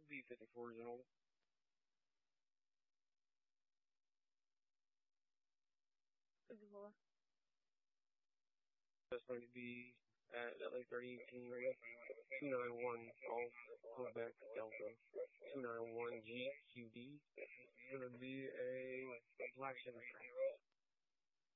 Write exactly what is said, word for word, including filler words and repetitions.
B fifty-four zone. fifty-four. That's going to be at L A thirty eighteen right two nine one Golf Quebec Delta. two nine one G Q D. It's going to be a black Chevy.